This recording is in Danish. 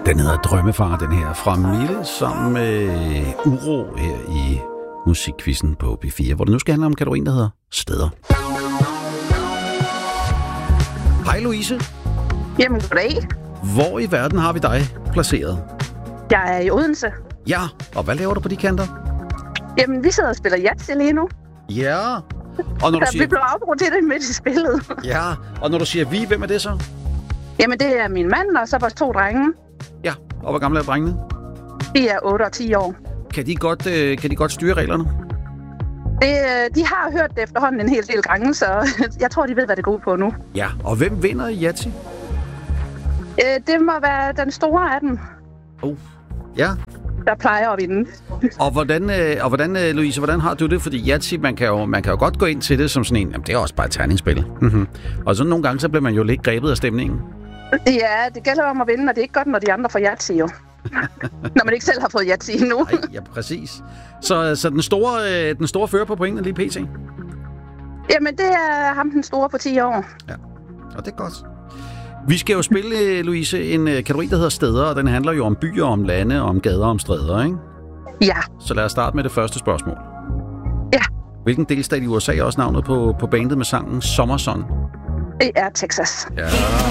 Den hedder Drømmefar, den her fra Mille, sammen med Uro her i Musikquizzen på P4, hvor det nu skal handle om kategorien, der hedder Steder. Hej Louise. Jamen, goddag. Hvor i verden har vi dig placeret? Jeg er i Odense. Ja, og hvad laver du på de kanter? Jamen, vi sidder og spiller Yatzy lige nu. Ja, og når du siger... Vi blev afbrudt til det midt i spillet. Ja, og når du siger vi, hvem er det så? Jamen, det er min mand, og så vores 2 drenge. Ja, og hvor gamle er drengene? De er 8 og 10 år. Kan de godt styre reglerne? De har hørt det efterhånden en hel del gange, så jeg tror, de ved, hvad det går ud på nu. Ja, og hvem vinder i Yatzy? Det må være den store af dem. Ja. Der plejer at vinde. Og hvordan, Louise, hvordan har du det? Fordi Yatzy, man kan jo godt gå ind til det som sådan en, jamen det er også bare et terningsspil. Mm-hmm. Og så nogle gange, så bliver man jo lidt grebet af stemningen. Ja, det gælder om at vinde, og det er ikke godt, når de andre får Yatzy jo. Når man ikke selv har fået Yatzy endnu. Nej, ja, præcis. Så den store fører på pointene lige pt? Jamen, det er ham den store på 10 år. Ja, og det er godt. Vi skal jo spille, Louise, en kategori, der hedder Steder, og den handler jo om byer, om lande, om gader, om stræder, ikke? Ja. Så lad os starte med det første spørgsmål. Ja. Hvilken delstat i USA er også navnet på bandet med sangen Summer Sun? Det er Texas. Ja.